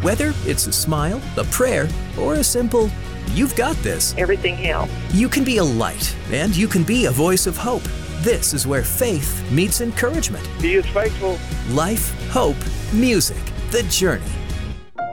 Whether it's a smile, a prayer, or a simple, "You've got this," Everything helps. you can be a light and you can be a voice of hope. This is where faith meets encouragement. He is faithful. Life, hope, music, the journey.